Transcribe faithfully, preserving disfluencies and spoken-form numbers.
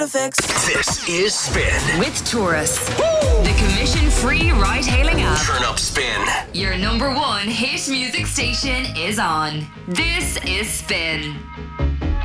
This is Spin with Taurus, the commission-free ride-hailing app. Turn up Spin. Your number one hit music station is on. This is Spin.